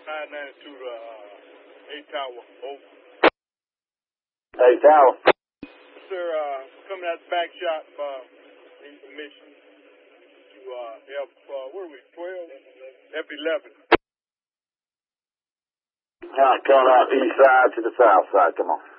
992 to 8 Tower. Over. 8 Tower. Sir, coming out the back shot in mission to where are we? 12? F11. Coming out east side to the south side. Come on.